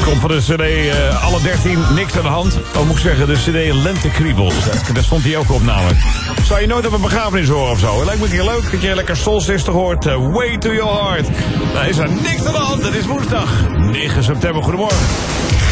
komt van de cd Alle 13, niks aan de hand. Oh, moet ik zeggen, de cd Lentekriebels. Daar stond hij ook op namelijk. Zou je nooit op een begrafenis horen of zo? Het lijkt me een keer leuk dat je lekker Soulsister hoort. Way to your heart. Nou, is er niks aan de hand. Het is woensdag, 9 september. Goedemorgen.